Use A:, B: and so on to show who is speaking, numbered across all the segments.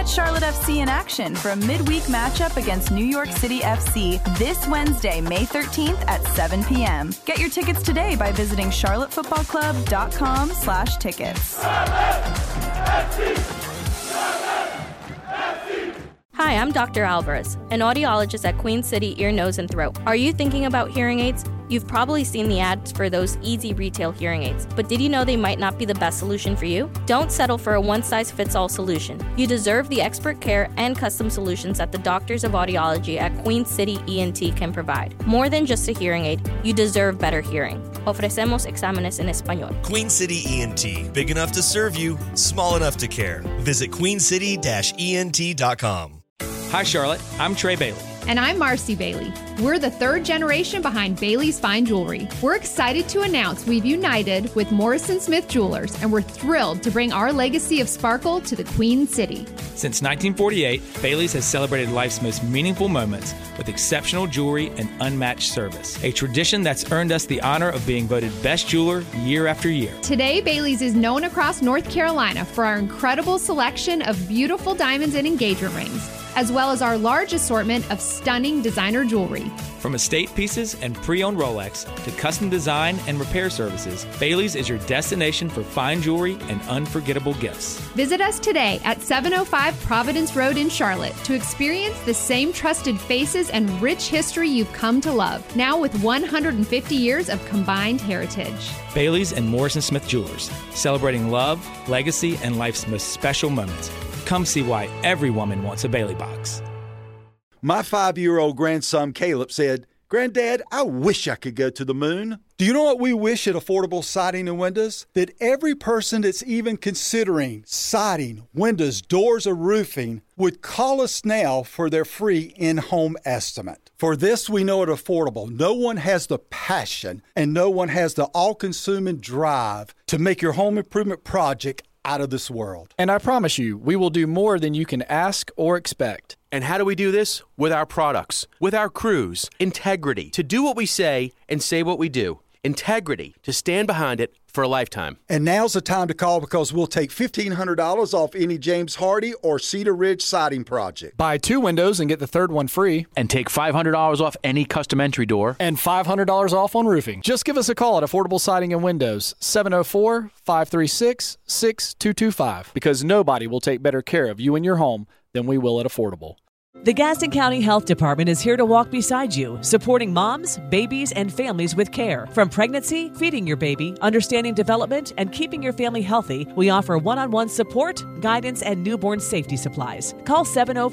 A: Catch Charlotte FC in action for a midweek matchup against New York City FC this Wednesday, May 13th at 7 p.m. Get your tickets today by visiting charlottefootballclub.com/tickets.
B: Hi, I'm Dr. Alvarez, an audiologist at Queen City Ear, Nose, and Throat. Are you thinking about hearing aids? You've probably seen the ads for those easy retail hearing aids, but did you know they might not be the best solution for you? Don't settle for a one-size-fits-all solution. You deserve the expert care and custom solutions that the doctors of audiology at Queen City ENT can provide. More than just a hearing aid, you deserve better hearing. Ofrecemos exámenes en español.
C: Queen City ENT. Big enough to serve you, small enough to care. Visit queencity-ent.com.
D: Hi, Charlotte. I'm Trey Bailey.
E: And I'm Marcy Bailey. We're the third generation behind Bailey's Fine Jewelry. We're excited to announce we've united with Morrison Smith Jewelers, and we're thrilled to bring our legacy of sparkle to the Queen City.
D: Since 1948, Bailey's has celebrated life's most meaningful moments with exceptional jewelry and unmatched service, a tradition that's earned us the honor of being voted best jeweler year after year.
E: Today, Bailey's is known across North Carolina for our incredible selection of beautiful diamonds and engagement rings, as well as our large assortment of stunning designer jewelry.
D: From estate pieces and pre-owned Rolex to custom design and repair services, Bailey's is your destination for fine jewelry and unforgettable gifts.
E: Visit us today at 705 Providence Road in Charlotte to experience the same trusted faces and rich history you've come to love, now with 150 years of combined heritage.
D: Bailey's and Morrison Smith Jewelers, celebrating love, legacy, and life's most special moments. Come see why every woman wants a Bailey box.
F: My 5-year-old grandson Caleb said, "Granddad, I wish I could go to the moon." Do you know what we wish at Affordable Siding and Windows? That every person that's even considering siding, windows, doors, or roofing would call us now for their free in-home estimate. For this, we know at Affordable, no one has the passion and no one has the all-consuming drive to make your home improvement project out of this world.
G: And I promise you, we will do more than you can ask or expect.
H: And how do we do this? With our products, with our crews. Integrity, to do what we say and say what we do. Integrity, to stand behind it for a lifetime.
F: And now's the time to call because we'll take $1,500 off any James Hardy or Cedar Ridge siding project.
G: Buy 2 windows and get the third one free.
I: And take $500 off any custom entry door.
G: And $500 off on roofing. Just give us a call at Affordable Siding and Windows, 704-536-6225. Because nobody will take better care of you and your home than we will at Affordable.
J: The Gaston County Health Department is here to walk beside you, supporting moms, babies, and families with care. From pregnancy, feeding your baby, understanding development, and keeping your family healthy, we offer one-on-one support, guidance, and newborn safety supplies. Call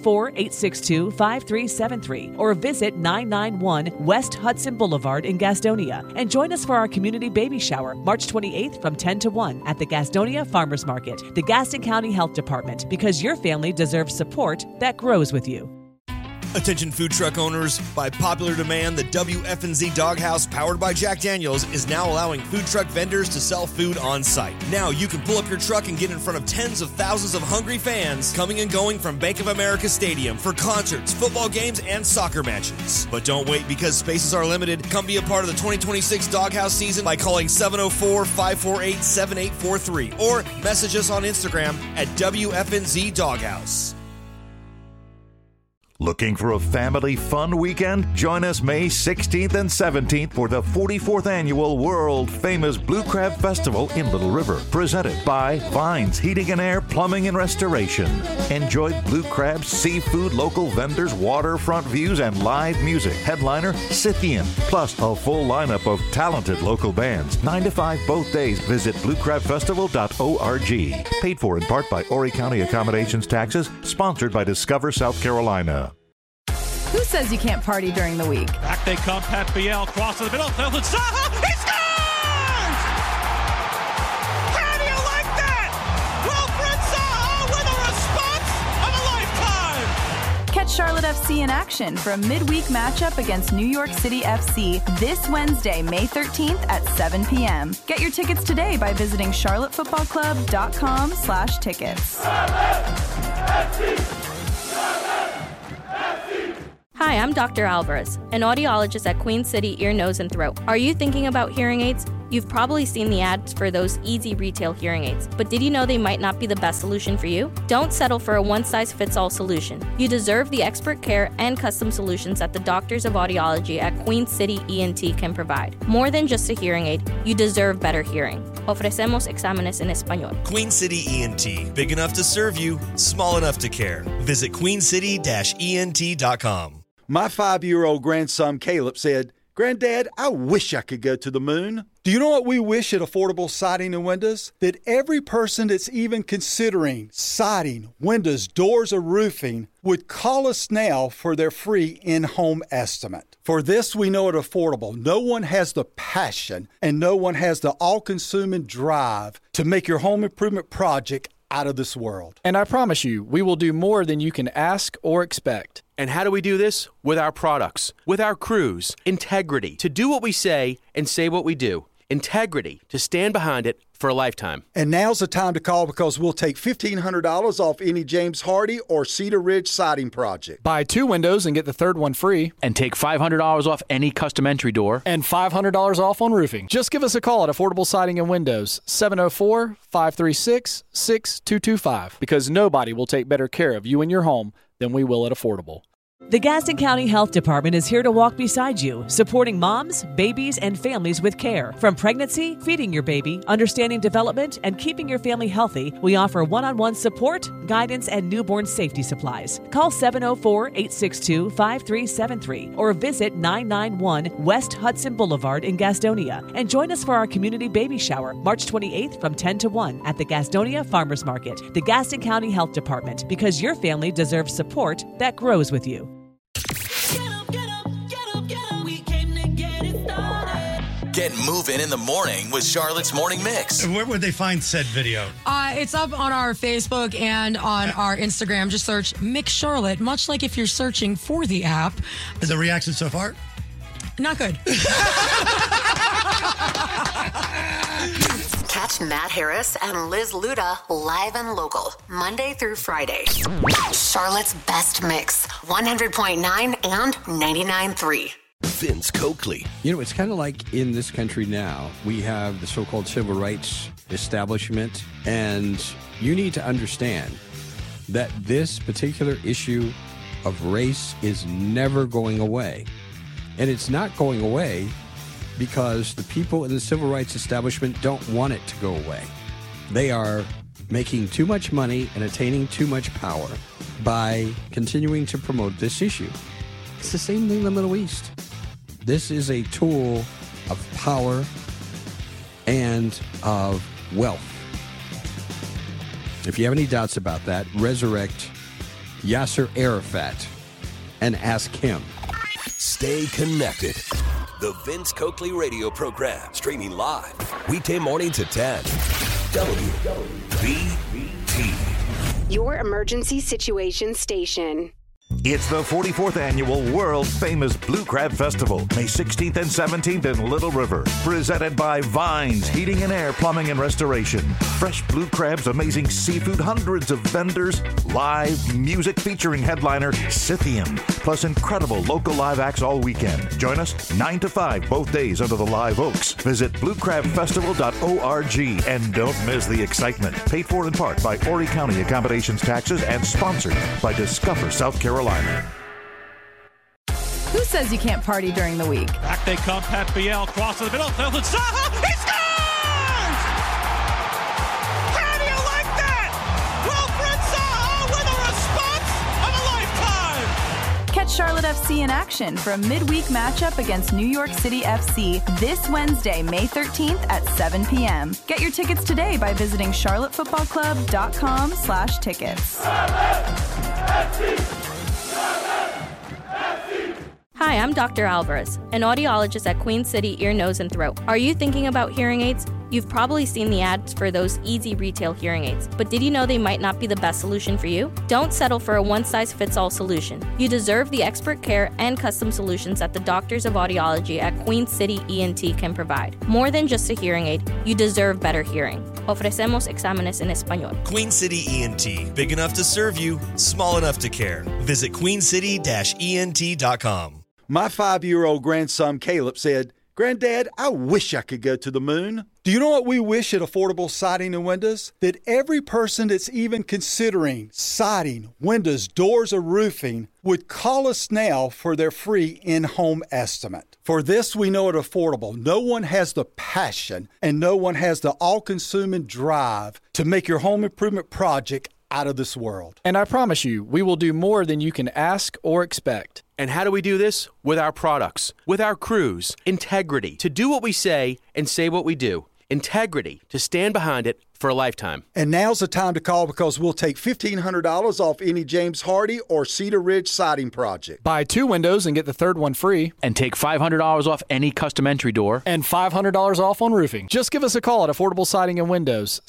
J: 704-862-5373 or visit 991 West Hudson Boulevard in Gastonia and join us for our community baby shower March 28th from 10 to 1 at the Gastonia Farmers Market. The Gaston County Health Department, because your family deserves support that grows with you.
C: Attention food truck owners, by popular demand, the WFNZ Doghouse powered by Jack Daniels is now allowing food truck vendors to sell food on site. Now you can pull up your truck and get in front of tens of thousands of hungry fans coming and going from Bank of America Stadium for concerts, football games, and soccer matches. But don't wait because spaces are limited. Come be a part of the 2026 Doghouse season by calling 704-548-7843 or message us on Instagram at WFNZ Doghouse.
K: Looking for a family fun weekend? Join us May 16th and 17th for the 44th annual world famous Blue Crab Festival in Little River, presented by Vines Heating and Air, Plumbing and Restoration. Enjoy Blue Crab's seafood, local vendors, waterfront views, and live music. Headliner Scythian, plus a full lineup of talented local bands. 9 to 5 both days. Visit bluecrabfestival.org. Paid for in part by Horry County Accommodations Taxes, sponsored by Discover South Carolina.
A: Who says you can't party during the week?
L: Back they come, Pat Biel, cross to the middle, Felton Saha, he scores! How do you like that? Wilfred Saha with a response of a lifetime!
A: Catch Charlotte FC in action for a midweek matchup against New York City FC this Wednesday, May 13th at 7 p.m. Get your tickets today by visiting charlottefootballclub.com/tickets.
B: Hi, I'm Dr. Alvarez, an audiologist at Queen City Ear, Nose, and Throat. Are you thinking about hearing aids? You've probably seen the ads for those easy retail hearing aids, but did you know they might not be the best solution for you? Don't settle for a one-size-fits-all solution. You deserve the expert care and custom solutions that the doctors of audiology at Queen City ENT can provide. More than just a hearing aid, you deserve better hearing. Ofrecemos exámenes en español.
C: Queen City ENT. Big enough to serve you, small enough to care. Visit queencity-ent.com.
F: My 5-year-old grandson Caleb said, "Granddad, I wish I could go to the moon." Do you know what we wish at Affordable Siding and Windows? That every person that's even considering siding, windows, doors, or roofing would call us now for their free in-home estimate. For this, we know at Affordable, no one has the passion and no one has the all-consuming drive to make your home improvement project out of this world.
G: And I promise you, we will do more than you can ask or expect.
H: And how do we do this? With our products, with our crews, integrity to do what we say and say what we do. Integrity to stand behind it for a lifetime.
F: And now's the time to call because we'll take $1,500 off any James Hardy or Cedar Ridge siding project.
G: Buy 2 windows and get the third one free.
I: And take $500 off any custom entry door.
G: And $500 off on roofing. Just give us a call at Affordable Siding and Windows, 704-536-6225. Because nobody will take better care of you and your home than we will at Affordable.
J: The Gaston County Health Department is here to walk beside you, supporting moms, babies, and families with care. From pregnancy, feeding your baby, understanding development, and keeping your family healthy, we offer one-on-one support, guidance, and newborn safety supplies. Call 704-862-5373 or visit 991 West Hudson Boulevard in Gastonia and join us for our community baby shower March 28th from 10 to 1 at the Gastonia Farmers Market. The Gaston County Health Department, because your family deserves support that grows with you.
M: Get moving in the morning with Charlotte's Morning Mix.
N: Where would they find said video?
O: It's up on our Facebook and on our Instagram. Just search Mix Charlotte, much like if you're searching for the app.
N: Is the reaction so far?
O: Not good.
P: Catch Matt Harris and Liz Luda live and local, Monday through Friday. Charlotte's Best Mix, 100.9 and 99.3.
Q: Vince Coakley. You know, it's kind of like in this country now, we have the so-called civil rights establishment, and you need to understand that this particular issue of race is never going away. And it's not going away because the people in the civil rights establishment don't want it to go away. They are making too much money and attaining too much power by continuing to promote this issue. It's the same thing in the Middle East. This is a tool of power and of wealth. If you have any doubts about that, resurrect Yasser Arafat and ask him.
M: Stay connected. The Vince Coakley radio program, streaming live, weekday morning to 10. WBT.
R: Your emergency situation station.
K: It's the 44th annual world-famous Blue Crab Festival, May 16th and 17th in Little River. Presented by Vines Heating and Air Plumbing and Restoration. Fresh blue crabs, amazing seafood, hundreds of vendors, live music featuring headliner Scythian, plus incredible local live acts all weekend. Join us 9 to 5 both days under the live oaks. Visit bluecrabfestival.org and don't miss the excitement. Paid for in part by Horry County Accommodations Taxes and sponsored by Discover South Carolina.
A: Who says you can't party during the week?
L: Back they come. Pat Biel cross to the middle. Felton Zaha. He scores! How do you like that? Wilfred Zaha with a response of a lifetime.
A: Catch Charlotte FC in action for a midweek matchup against New York City FC this Wednesday, May 13th at 7 p.m. Get your tickets today by visiting charlottefootballclub.com/tickets.
B: Hi, I'm Dr. Alvarez, an audiologist at Queen City Ear, Nose, and Throat. Are you thinking about hearing aids? You've probably seen the ads for those easy retail hearing aids, but did you know they might not be the best solution for you? Don't settle for a one-size-fits-all solution. You deserve the expert care and custom solutions that the doctors of audiology at Queen City ENT can provide. More than just a hearing aid, you deserve better hearing. Ofrecemos exámenes en español.
C: Queen City ENT. Big enough to serve you, small enough to care. Visit queencity-ent.com.
F: My 5-year-old grandson Caleb said, Granddad, I wish I could go to the moon. Do you know what we wish at Affordable Siding and Windows? That every person that's even considering siding, windows, doors, or roofing would call us now for their free in-home estimate. For this, we know at Affordable, no one has the passion and no one has the all-consuming drive to make your home improvement project out of this world.
G: And I promise you, we will do more than you can ask or expect.
H: And how do we do this? With our products, with our crews, integrity to do what we say and say what we do. Integrity to stand behind it for a lifetime.
F: And now's the time to call because we'll take $1,500 off any James Hardy or Cedar Ridge siding project.
G: Buy 2 windows and get the third one free.
I: And take $500 off any custom entry door.
G: And $500 off on roofing. Just give us a call at Affordable Siding and Windows,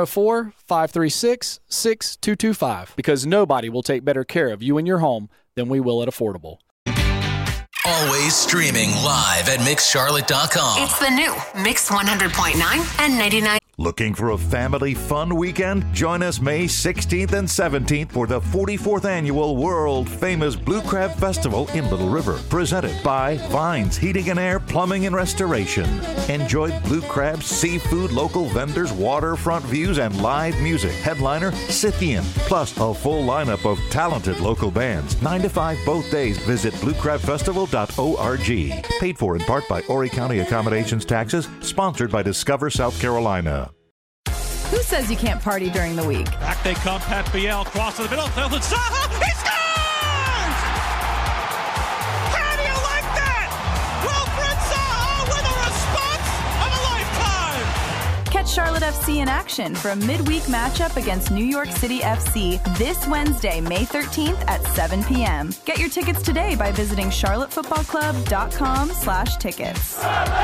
G: 704-536-6225. Because nobody will take better care of you and your home than we will at Affordable.
S: Always streaming live at MixCharlotte.com.
P: It's the new Mix 100.9 and 99.
K: Looking for a family fun weekend? Join us May 16th and 17th for the 44th annual world famous Blue Crab Festival in Little River. Presented by Vines Heating and Air Plumbing and Restoration. Enjoy Blue Crab's seafood, local vendors, waterfront views, and live music. Headliner Scythian, plus a full lineup of talented local bands. 9 to 5 both days. Visit bluecrabfestival.org. Paid for in part by Horry County Accommodations Taxes. Sponsored by Discover South Carolina.
A: Who says you can't party during the week?
L: Back they come, Pat Biel, cross to the middle, Telford Zaha, he scores! How do you like that? Wilfred Zaha with a response of a lifetime!
A: Catch Charlotte FC in action for a midweek matchup against New York City FC this Wednesday, May 13th at 7 p.m. Get your tickets today by visiting charlottefootballclub.com/tickets.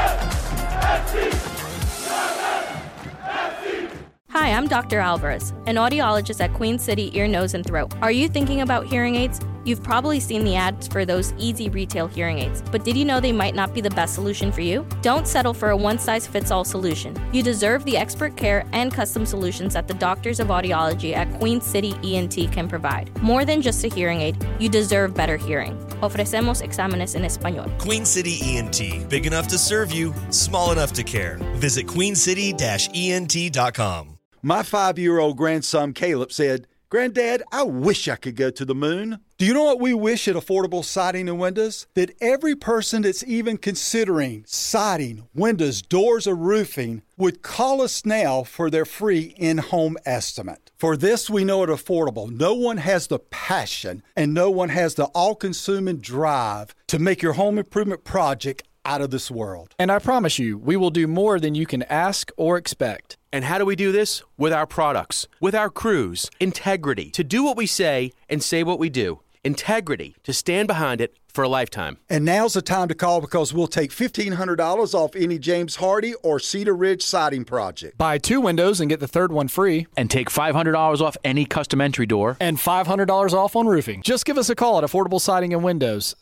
B: Hi, I'm Dr. Alvarez, an audiologist at Queen City Ear, Nose, and Throat. Are you thinking about hearing aids? You've probably seen the ads for those easy retail hearing aids, but did you know they might not be the best solution for you? Don't settle for a one-size-fits-all solution. You deserve the expert care and custom solutions that the doctors of audiology at Queen City ENT can provide. More than just a hearing aid, you deserve better hearing. Ofrecemos exámenes en español.
C: Queen City ENT. Big enough to serve you, small enough to care. Visit queencity-ent.com.
F: My 5-year-old grandson Caleb said, Granddad, I wish I could go to the moon. Do you know what we wish at Affordable Siding and Windows? That every person that's even considering siding, windows, doors, or roofing would call us now for their free in-home estimate. For this, we know at Affordable, no one has the passion and no one has the all-consuming drive to make your home improvement project out of this world.
G: And I promise you, we will do more than you can ask or expect.
H: And how do we do this? With our products, with our crews, integrity to do what we say and say what we do. Integrity to stand behind it for a lifetime.
F: And now's the time to call because we'll take $1,500 off any James Hardy or Cedar Ridge siding project.
G: Buy 2 windows and get the third one free.
I: And take $500 off any custom entry door.
G: And $500 off on roofing. Just give us a call at Affordable Siding and Windows,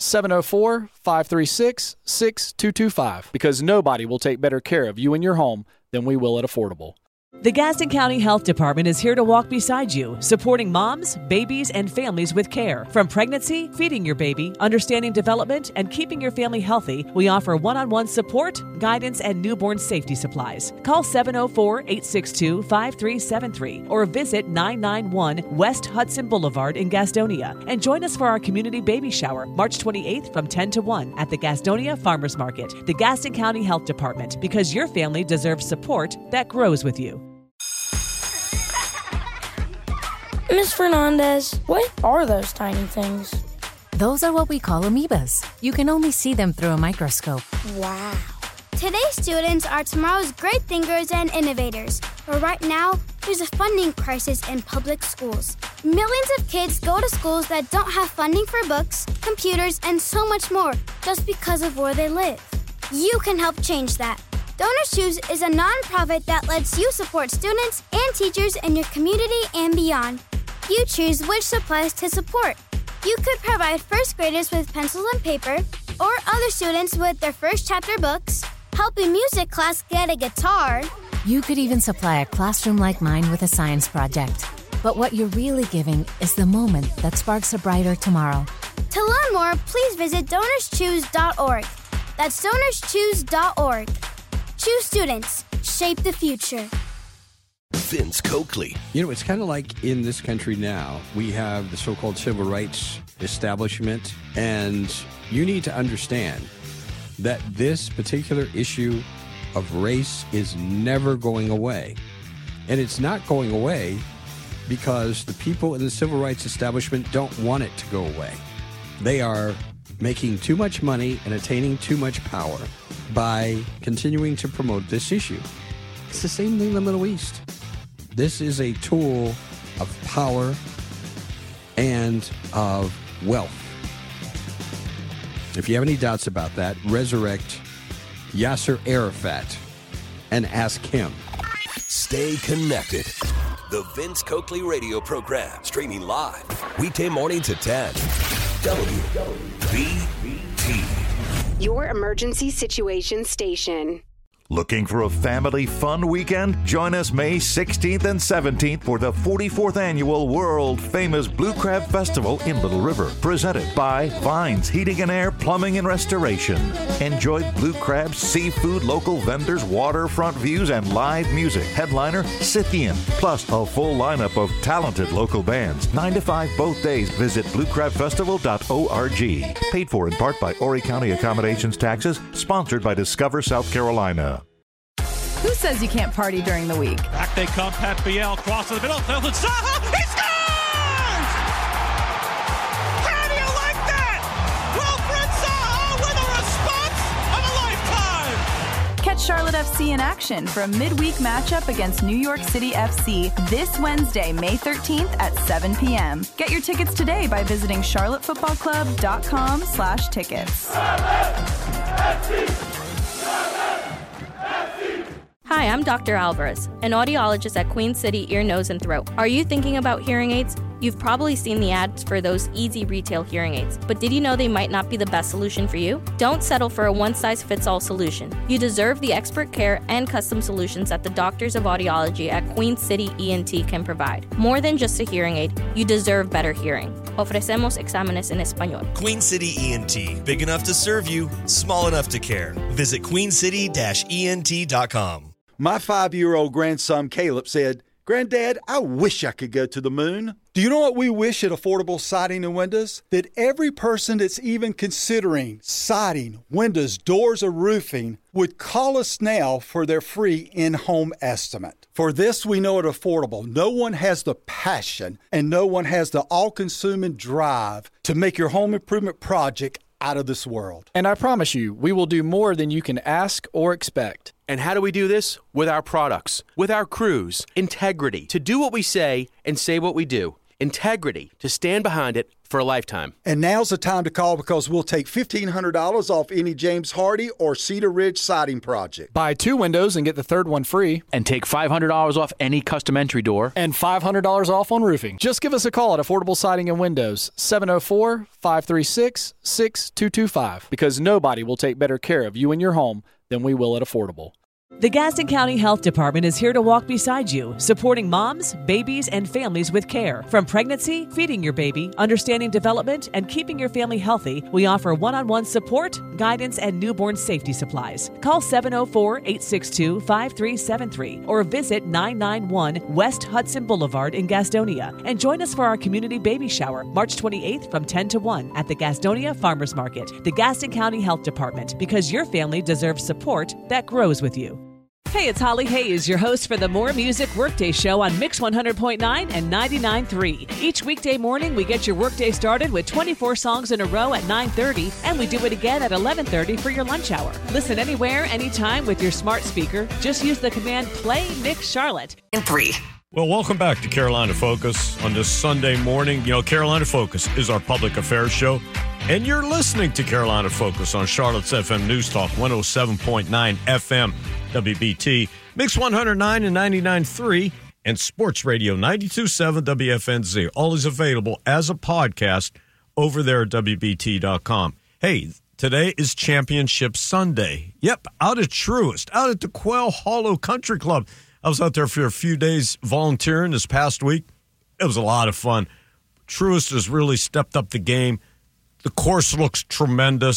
G: 704-536-6225. Because nobody will take better care of you and your home than we will at Affordable.
J: The Gaston County Health Department is here to walk beside you, supporting moms, babies, and families with care. From pregnancy, feeding your baby, understanding development, and keeping your family healthy, we offer one-on-one support, guidance, and newborn safety supplies. Call 704-862-5373 or visit 991 West Hudson Boulevard in Gastonia. And join us for our community baby shower, March 28th from 10 to 1 at the Gastonia Farmers Market. The Gaston County Health Department, because your family deserves support that grows with you.
T: Miss Fernandez, what are those tiny things?
U: Those are what we call amoebas. You can only see them through a microscope.
T: Wow.
V: Today's students are tomorrow's great thinkers and innovators. But right now, there's a funding crisis in public schools. Millions of kids go to schools that don't have funding for books, computers, and so much more just because of where they live. You can help change that. Donors Choose is a nonprofit that lets you support students and teachers in your community and beyond. You choose which supplies to support. You could provide first graders with pencils and paper, or other students with their first chapter books, help a music class get a guitar.
U: You could even supply a classroom like mine with a science project. But what you're really giving is the moment that sparks a brighter tomorrow.
V: To learn more, please visit DonorsChoose.org. That's donorschoose.org. Choose students. Shape the future.
M: Vince Coakley.
Q: You know, it's kind of like in this country now, we have the so-called civil rights establishment, and you need to understand that this particular issue of race is never going away. And it's not going away because the people in the civil rights establishment don't want it to go away. They are making too much money and attaining too much power by continuing to promote this issue. It's the same thing in the Middle East. This is a tool of power and of wealth. If you have any doubts about that, resurrect Yasser Arafat and ask him.
M: Stay connected. The Vince Coakley radio program, streaming live, weekday mornings at 10. WBT.
R: Your emergency situation station.
K: Looking for a family fun weekend? Join us May 16th and 17th for the 44th annual world famous Blue Crab Festival in Little River, presented by Vines Heating and Air Plumbing and Restoration. Enjoy blue crab, seafood, local vendors, waterfront views, and live music. Headliner Scythian, plus a full lineup of talented local bands. 9 to 5 both days. Visit bluecrabfestival.org. Paid for in part by Horry County Accommodations Taxes, sponsored by Discover South Carolina.
A: Who says you can't party during the week?
L: Back they come, Pat Biel, cross to the middle, Nelson Zaha, he scores! How do you like that? Wilfred Zaha with a response of a lifetime!
A: Catch Charlotte FC in action for a midweek matchup against New York City FC this Wednesday, May 13th at 7 p.m. Get your tickets today by visiting charlottefootballclub.com/tickets.
B: Hi, I'm Dr. Alvarez, an audiologist at Queen City Ear, Nose, and Throat. Are you thinking about hearing aids? You've probably seen the ads for those easy retail hearing aids, but did you know they might not be the best solution for you? Don't settle for a one-size-fits-all solution. You deserve the expert care and custom solutions that the doctors of audiology at Queen City ENT can provide. More than just a hearing aid, you deserve better hearing. Ofrecemos exámenes en español.
C: Queen City ENT. Big enough to serve you, small enough to care. Visit queencity-ent.com.
F: My 5-year-old grandson Caleb said, "Granddad, I wish I could go to the moon." Do you know what we wish at Affordable Siding and Windows? That every person that's even considering siding, windows, doors, or roofing would call us now for their free in-home estimate. For this, we know at Affordable, no one has the passion and no one has the all-consuming drive to make your home improvement project out of this world.
G: And I promise you, we will do more than you can ask or expect.
H: And how do we do this? With our products, with our crews, integrity to do what we say and say what we do. Integrity to stand behind it for a lifetime.
F: And now's the time to call because we'll take $1,500 off any James Hardy or Cedar Ridge siding project.
G: Buy 2 windows and get the third one free.
I: And take $500 off any custom entry door.
G: And $500 off on roofing. Just give us a call at Affordable Siding and Windows, 704-536-6225. Because nobody will take better care of you and your home than we will at Affordable.
J: The Gaston County Health Department is here to walk beside you, supporting moms, babies, and families with care. From pregnancy, feeding your baby, understanding development, and keeping your family healthy, we offer one-on-one support, guidance, and newborn safety supplies. Call 704-862-5373 or visit 991 West Hudson Boulevard in Gastonia and join us for our community baby shower March 28th from 10 to 1 at the Gastonia Farmers Market. The Gaston County Health Department, because your family deserves support that grows with you. Hey, it's Holly Hayes, your host for the More Music Workday Show on Mix 100.9 and 99.3. Each weekday morning, we get your workday started with 24 songs in a row at 9:30, and we do it again at 11:30 for your lunch hour. Listen anywhere, anytime with your smart speaker. Just use the command Play Mix Charlotte.
P: In 3.
D: Well, welcome back to Carolina Focus on this Sunday morning. You know, Carolina Focus is our public affairs show, and you're listening to Carolina Focus on Charlotte's FM News Talk 107.9 FM. WBT, Mix 109 and 99.3, and Sports Radio 92.7 WFNZ. All is available as a podcast over there at WBT.com. Hey, today is Championship Sunday. Yep, out at Truist, out at the Quail Hollow Country Club. I was out there for a few days volunteering this past week. It was a lot of fun. Truist has really stepped up the game. The course looks tremendous.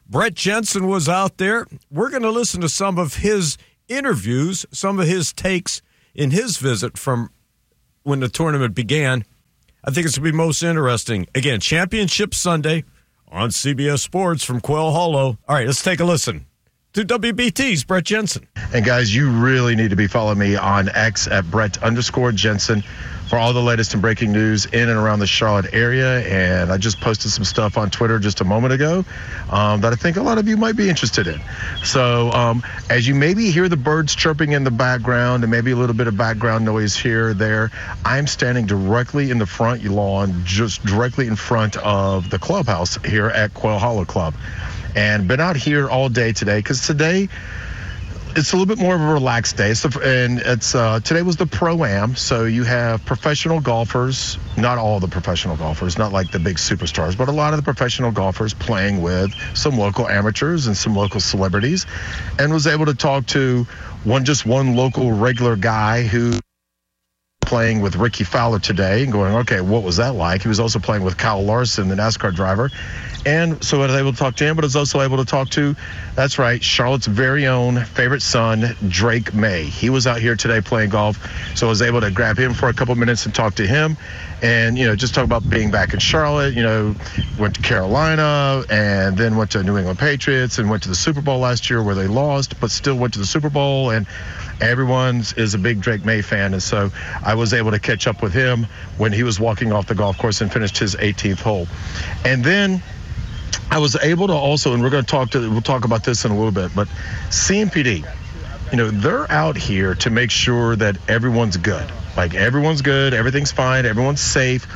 D: Brett Jensen was out there. We're going to listen to some of his interviews, some of his takes in his visit from when the tournament began. I think it's going to be most interesting. Again, Championship Sunday on CBS Sports from Quail Hollow. All right, let's take a listen to WBT's Brett Jensen.
E: And guys, you really need to be following me on X at Brett_Jensen for all the latest and breaking news in and around the Charlotte area. And I just posted some stuff on Twitter just a moment ago that I think a lot of you might be interested in. So as you maybe hear the birds chirping in the background and maybe a little bit of background noise here or there, I'm standing directly in the front lawn, just directly in front of the clubhouse here at Quail Hollow Club. And been out here all day today because today it's a little bit more of a relaxed day. So, and it's today was the Pro-Am, so you have professional golfers, not all the professional golfers, not like the big superstars, but a lot of the professional golfers playing with some local amateurs and some local celebrities, and was able to talk to one local regular guy who playing with Ricky Fowler today and going, okay, what was that like? He was also playing with Kyle Larson, the NASCAR driver. And so I was able to talk to him, but I was also able to talk to, that's right, Charlotte's very own favorite son, Drake May. He was out here today playing golf, so I was able to grab him for a couple minutes and talk to him and, just talk about being back in Charlotte. Went to Carolina and then went to New England Patriots and went to the Super Bowl last year where they lost, but still went to the Super Bowl. And everyone is a big Drake May fan, and so I was able to catch up with him when he was walking off the golf course and finished his 18th hole. And then I was able to also, and we'll talk about this in a little bit, but CMPD, they're out here to make sure that everyone's good. Like, everyone's good, everything's fine, everyone's safe.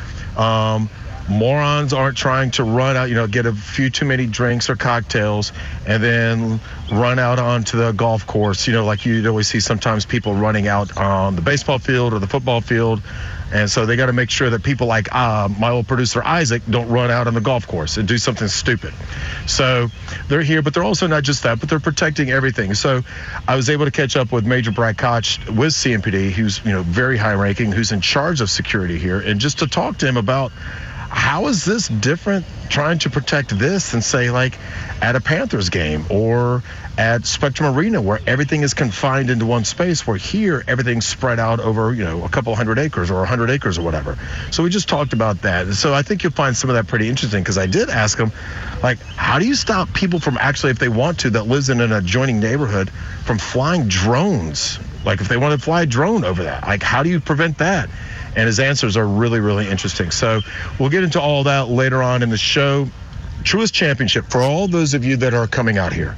E: Morons aren't trying to run out, get a few too many drinks or cocktails and then run out onto the golf course, like you'd always see sometimes people running out on the baseball field or the football field. And so they got to make sure that people like my old producer Isaac don't run out on the golf course and do something stupid. So they're here, but they're also not just that, but they're protecting everything. So I was able to catch up with Major Brad Koch with CMPD, who's very high ranking, who's in charge of security here, and just to talk to him about how is this different trying to protect this and say like at a Panthers game or at Spectrum Arena where everything is confined into one space, where here everything's spread out over, a couple hundred acres or 100 acres or whatever. So we just talked about that. And so I think you'll find some of that pretty interesting because I did ask him, like, how do you stop people from actually, if they want to, that lives in an adjoining neighborhood, from flying drones? Like if they want to fly a drone over that, like how do you prevent that? And his answers are really, really interesting. So we'll get into all that later on in the show. Truist Championship, for all those of you that are coming out here,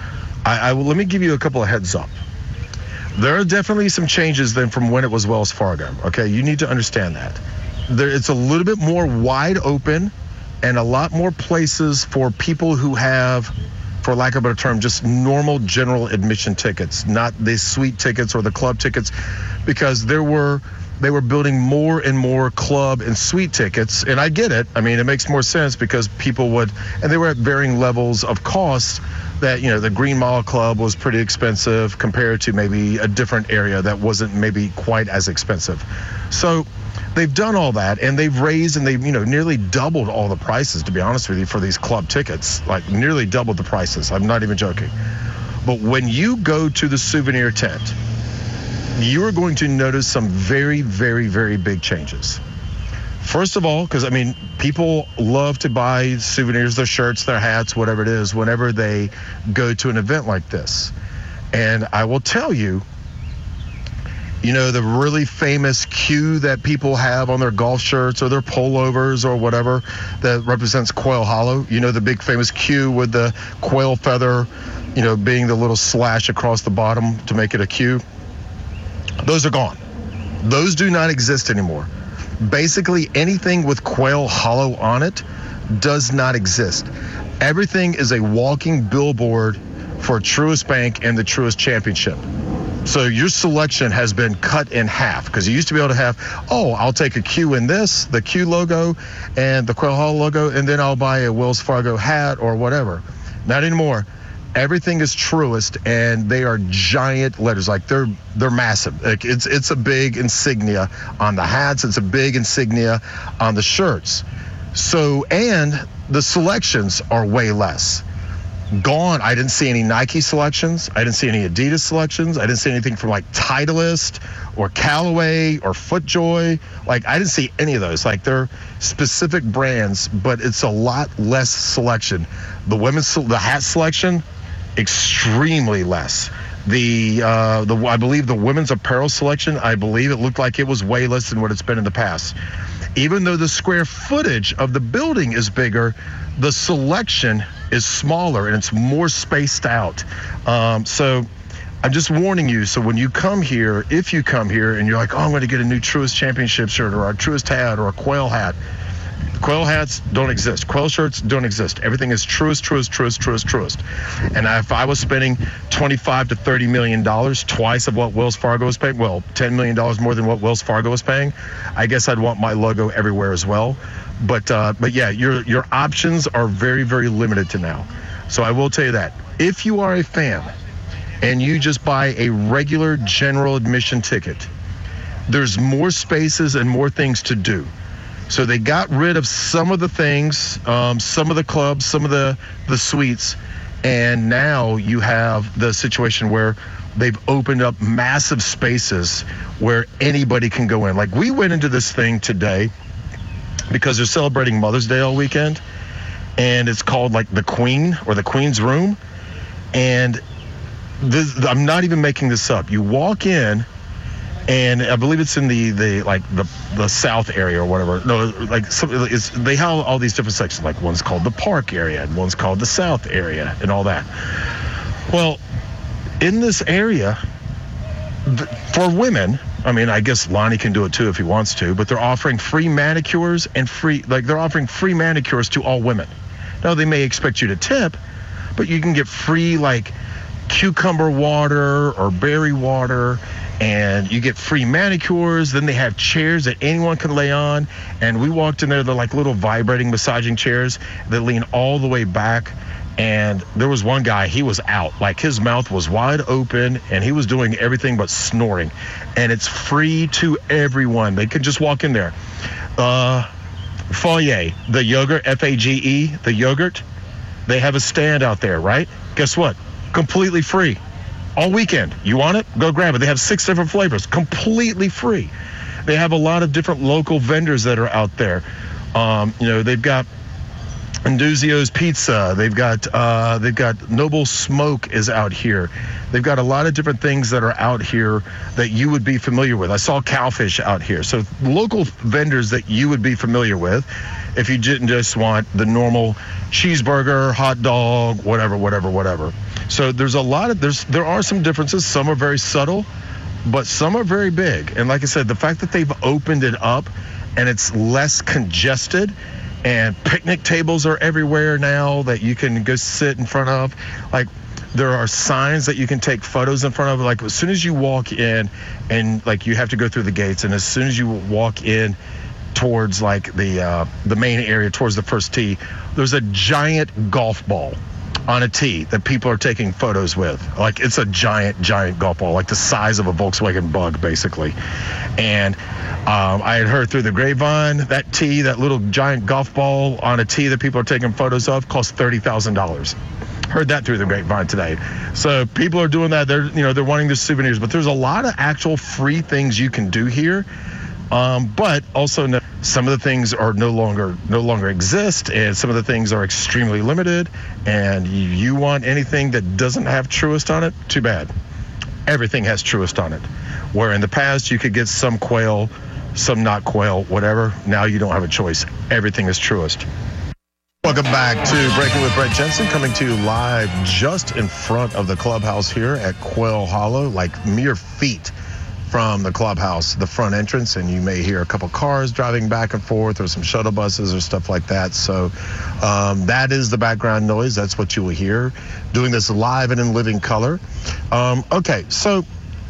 E: let me give you a couple of heads up. There are definitely some changes than from when it was Wells Fargo. Okay, you need to understand that. It's a little bit more wide open and a lot more places for people who have, for lack of a better term, just normal general admission tickets, not the suite tickets or the club tickets, because they were building more and more club and suite tickets. And I get it. I mean, it makes more sense because people would, and they were at varying levels of costs that, the Green Mile Club was pretty expensive compared to maybe a different area that wasn't maybe quite as expensive. So they've done all that and they've raised and they've, nearly doubled all the prices, to be honest with you, for these club tickets, like nearly doubled the prices. I'm not even joking. But when you go to the souvenir tent, you are going to notice some very, very, very big changes. First of all, because, people love to buy souvenirs, their shirts, their hats, whatever it is, whenever they go to an event like this. And I will tell you, the really famous Q that people have on their golf shirts or their pullovers or whatever that represents Quail Hollow, the big famous Q with the quail feather, being the little slash across the bottom to make it a Q. Those are gone. Those do not exist anymore. Basically, anything with Quail Hollow on it does not exist. Everything is a walking billboard for Truist Bank and the Truist Championship. So your selection has been cut in half because you used to be able to have, I'll take a Q in this, the Q logo and the Quail Hollow logo, and then I'll buy a Wells Fargo hat or whatever. Not anymore. Everything is Truist, and they are giant letters. Like they're massive. Like it's a big insignia on the hats. It's a big insignia on the shirts. So, and the selections are way less. gone. I didn't see any Nike selections. I didn't see any Adidas selections. I didn't see anything from like Titleist or Callaway or FootJoy. Like, I didn't see any of those. Like, they're specific brands, but it's a lot less selection. The hat selection, extremely less. I believe the women's apparel selection, I believe it looked like it was way less than what it's been in the past. Even though the square footage of the building is bigger, the selection is smaller and it's more spaced out. So I'm just warning you. So when you come here, if you come here and you're like, oh, I'm going to get a new Truist Championship shirt or a Truist hat or a Quail hat. Quail hats don't exist. Quail shirts don't exist. Everything is Truist. And if I was spending $25 to $30 million, twice of what Wells Fargo is paying, well, $10 million more than what Wells Fargo is paying, I guess I'd want my logo everywhere as well. But yeah, your options are very, very limited to now. So I will tell you that. If you are a fan and you just buy a regular general admission ticket, there's more spaces and more things to do. So they got rid of some of the things, some of the clubs, some of the suites, and now you have the situation where they've opened up massive spaces where anybody can go in. Like, we went into this thing today because they're celebrating Mother's Day all weekend, and it's called like the Queen or the Queen's Room, and I'm not even making this up. You walk in, and I believe it's in the south area or whatever. No, like they have all these different sections. Like, one's called the park area and one's called the south area and all that. Well, in this area, for women, I mean, I guess Lonnie can do it too if he wants to, but they're offering free manicures and they're offering free manicures to all women. Now, they may expect you to tip, but you can get free like cucumber water or berry water, and you get free manicures. Then they have chairs that anyone can lay on. And we walked in there, they're like little vibrating massaging chairs that lean all the way back. And there was one guy, he was out. Like, his mouth was wide open and he was doing everything but snoring. And it's free to everyone. They could just walk in there. Foyer, the yogurt, F-A-G-E, the yogurt, they have a stand out there, right? Guess what? Completely free. All weekend. You want it? Go grab it. They have 6 different flavors, completely free. They have a lot of different local vendors that are out there. They've got Induzio's Pizza. They've got Noble Smoke is out here. They've got a lot of different things that are out here that you would be familiar with. I saw Cowfish out here. So local vendors that you would be familiar with if you didn't just want the normal cheeseburger, hot dog, whatever. So there's there are some differences. Some are very subtle, but some are very big. And like I said, the fact that they've opened it up and it's less congested, and picnic tables are everywhere now that you can go sit in front of. Like, there are signs that you can take photos in front of. Like, as soon as you walk in, and like you have to go through the gates, and as soon as you walk in towards like the main area, towards the first tee, there's a giant golf ball on a tee that people are taking photos with. Like, it's a giant golf ball, like the size of a Volkswagen Bug, basically. And I had heard through the grapevine that tee, that little giant golf ball on a tee that people are taking photos of, costs $30,000. Heard that through the grapevine today. So people are doing that. They're wanting the souvenirs, but there's a lot of actual free things you can do here. But also some of the things are no longer exist, and some of the things are extremely limited. And you want anything that doesn't have Truist on it? Too bad. Everything has Truist on it. Where in the past you could get some Quail, some not Quail, whatever. Now you don't have a choice. Everything is Truist. Welcome back to Breaking with Brett Jensen, coming to you live just in front of the clubhouse here at Quail Hollow, like mere feet from the clubhouse, the front entrance, and you may hear a couple cars driving back and forth or some shuttle buses or stuff like that. So that is the background noise. That's what you will hear. Doing this live and in living color. Okay, so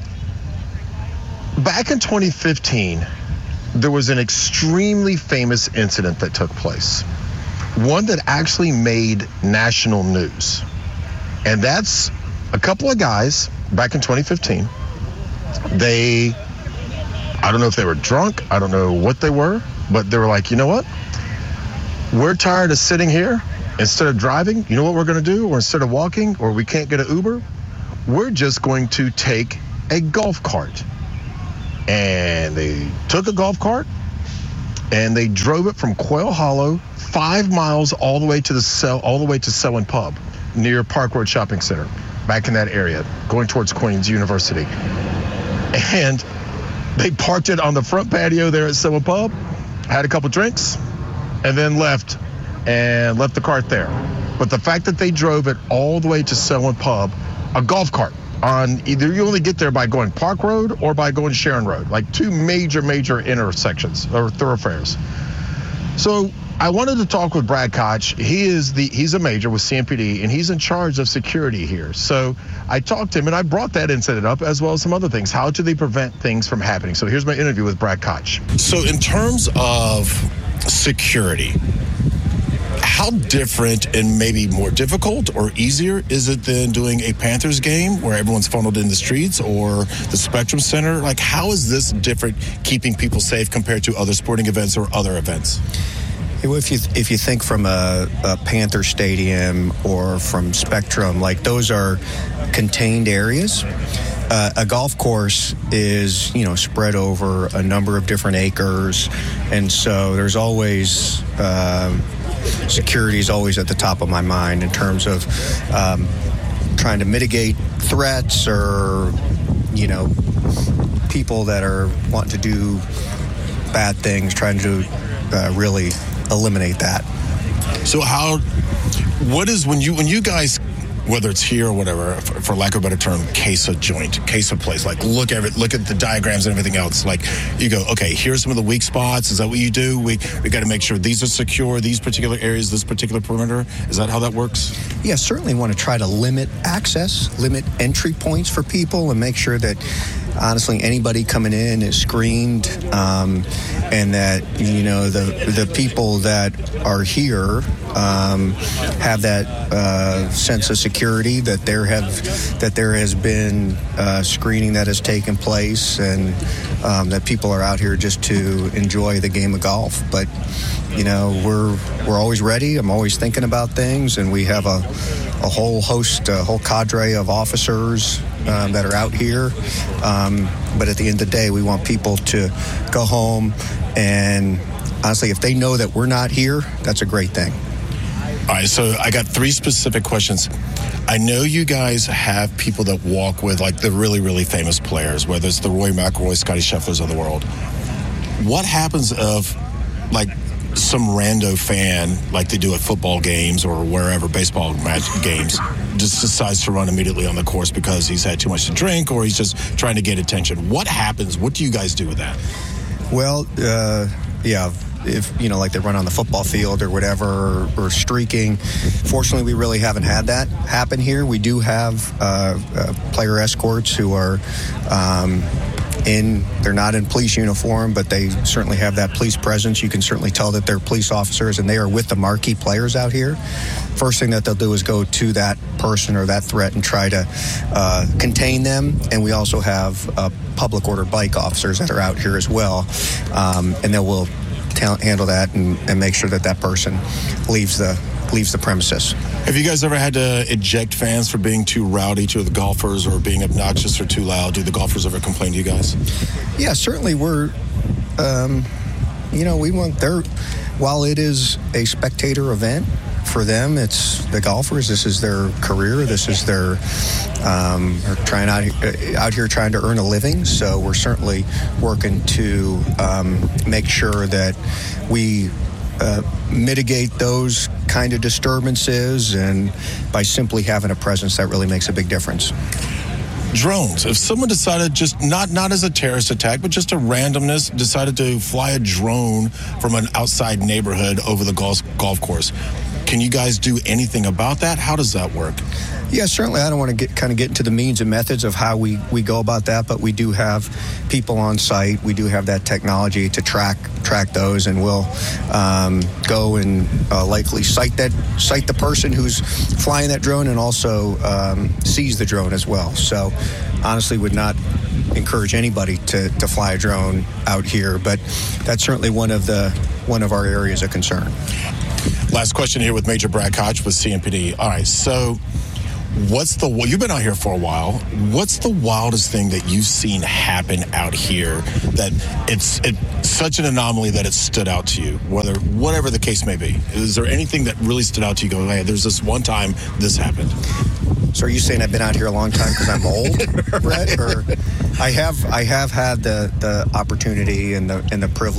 E: back in 2015, there was an extremely famous incident that took place. One that actually made national news. And that's a couple of guys back in 2015. I don't know if they were drunk, I don't know what they were, but they were like, you know what? We're tired of sitting here instead of driving, you know what we're going to do? Or instead of walking, or we can't get an Uber, we're just going to take a golf cart. And they took a golf cart and they drove it from Quail Hollow 5 miles all the way to Selwyn Pub near Park Road Shopping Center, back in that area, going towards Queens University. And they parked it on the front patio there at Selwyn Pub, had a couple drinks, and then left the cart there. But the fact that they drove it all the way to Selwyn Pub, a golf cart, on either you only get there by going Park Road or by going Sharon Road, like two major intersections or thoroughfares. So I wanted to talk with Brad Koch. He's a major with CMPD, and he's in charge of security here. So I talked to him, and I brought that incident up as well as some other things. How do they prevent things from happening? So here's my interview with Brad Koch.
N: So in terms of security, how different and maybe more difficult or easier is it than doing a Panthers game where everyone's funneled in the streets, or the Spectrum Center? Like, how is this different, keeping people safe compared to other sporting events or other events?
O: Well, if you think from a Panther Stadium or from Spectrum, like, those are contained areas. A golf course is, spread over a number of different acres, and so there's always security is always at the top of my mind in terms of trying to mitigate threats or, people that are wanting to do bad things, trying to really eliminate that.
N: So when you guys, whether it's here or whatever, for lack of a better term, case a place, like look at the diagrams and everything else, like you go, okay, here's some of the weak spots. Is that what you do? We got to make sure these are secure, these particular areas, this particular perimeter. Is that how that works?
O: Yeah, certainly want to try to limit access, limit entry points for people, and make sure that honestly anybody coming in is screened, and that the people that are here have that sense of security, that there has been screening that has taken place, and that people are out here just to enjoy the game of golf. But we're always ready. I'm always thinking about things, and we have a whole cadre of officers that are out here. But at the end of the day, we want people to go home, and honestly, if they know that we're not here, that's a great thing.
N: All right, so I got 3 specific questions. I know you guys have people that walk with, like, the really, really famous players, whether it's the Rory McIlroy, Scotty Schefflers of the world. What happens if, like, some rando fan, like they do at football games or wherever, baseball match games, just decides to run immediately on the course because he's had too much to drink or he's just trying to get attention? What happens? What do you guys do with that?
O: Well, if like they run on the football field or whatever, or streaking. Fortunately, we really haven't had that happen here. We do have player escorts who are they're not in police uniform, but they certainly have that police presence. You can certainly tell that they're police officers, and they are with the marquee players out here. First thing that they'll do is go to that person or that threat and try to contain them. And we also have public order bike officers that are out here as well, and they will handle that and make sure that person leaves the premises.
N: Have you guys ever had to eject fans for being too rowdy to the golfers or being obnoxious or too loud? Do the golfers ever complain to you guys?
O: Yeah, certainly we're, we want while it is a spectator event, for them, it's the golfers. This is their career. This is their trying out here trying to earn a living. So we're certainly working to make sure that we mitigate those kind of disturbances, and by simply having a presence, that really makes a big difference.
N: Drones. If someone decided, just not as a terrorist attack, but just a randomness, decided to fly a drone from an outside neighborhood over the golf course, can you guys do anything about that? How does that work?
O: Yeah, certainly. I don't want to get into the means and methods of how we go about that, but we do have people on site. We do have that technology to track those, and we'll go and likely cite the person who's flying that drone, and also seize the drone as well. So honestly, would not encourage anybody to fly a drone out here, but that's certainly one of our areas of concern.
N: Last question here with Major Brad Koch with CMPD. All right, so you've been out here for a while. What's the wildest thing that you've seen happen out here that it's such an anomaly that it stood out to you, whatever the case may be? Is there anything that really stood out to you going, hey, there's this one time this happened?
O: So are you saying I've been out here a long time because I'm old, Brett? Or I have had the opportunity and the privilege